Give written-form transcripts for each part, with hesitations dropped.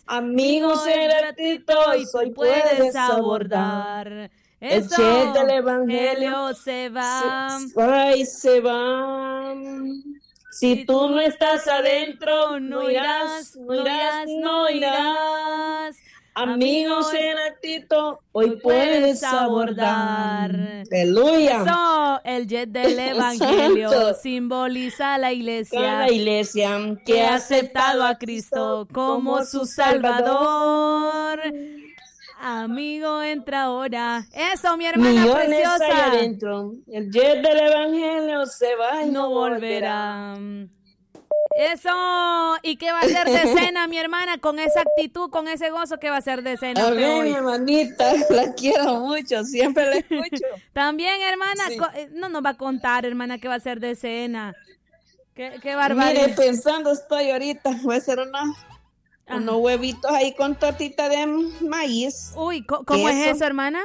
Amigos en ratito, hoy puedes abordar. El jet del evangelio se va. Se va. Si tú no estás adentro, no irás. Amigos en ratito, hoy puedes abordar. Aleluya. Eso, el jet del evangelio Santo. simboliza la iglesia que ha aceptado a Cristo como su Salvador. Amigo, entra ahora. Eso, mi hermana Millones preciosa. Allá adentro. El jet del evangelio se va y no volverá. Eso. ¿Y qué va a hacer de cena, mi hermana? Con esa actitud, con ese gozo, ¿qué va a hacer de cena? Amén, mi hermanita. La quiero mucho. Siempre la escucho. También, hermana. Sí. No nos va a contar, hermana, qué va a hacer de cena. Qué barbaridad. Mire, pensando estoy ahorita. Voy a hacer unos huevitos ahí con tortita de maíz. Uy, ¿cómo es eso, hermana?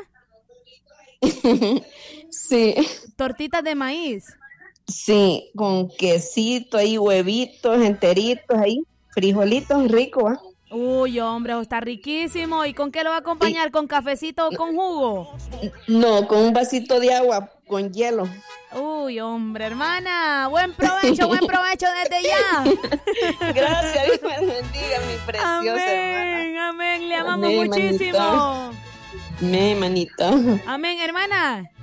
Sí. Tortitas de maíz. Sí, con quesito ahí, huevitos enteritos ahí, frijolitos ricos, ¿eh? Uy, hombre, está riquísimo. ¿Y con qué lo va a acompañar? ¿Con cafecito o con jugo? No, con un vasito de agua con hielo. Uy, hombre, hermana, buen provecho desde ya. Gracias, Dios me bendiga, mi preciosa hermana. Amén, le amamos muchísimo. Amén, hermanita. Amén, hermana.